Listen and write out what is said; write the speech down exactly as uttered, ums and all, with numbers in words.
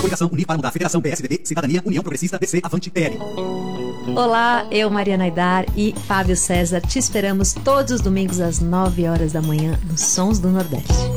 Coligação Unir para Mudar, Federação P S D B, Cidadania, União Progressista, D C, Avante, P L. Olá, eu, Mariana Aidar e Fábio César, te esperamos todos os domingos às nove horas da manhã nos Sons do Nordeste.